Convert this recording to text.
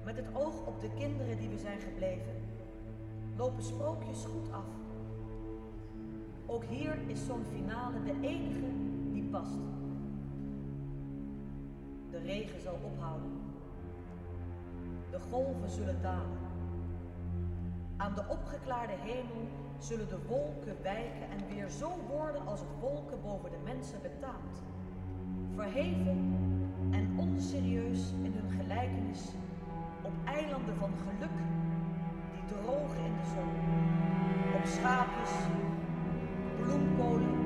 met het oog op de kinderen die we zijn gebleven, lopen sprookjes goed af. Ook hier is zo'n finale de enige die past. De regen zal ophouden. De golven zullen dalen. Aan de opgeklaarde hemel zullen de wolken wijken en weer zo worden als het wolken boven de mensen betaamt. Verheven en onserieus in hun gelijkenis op eilanden van geluk die drogen in de zon. Op schaapjes, bloemkolen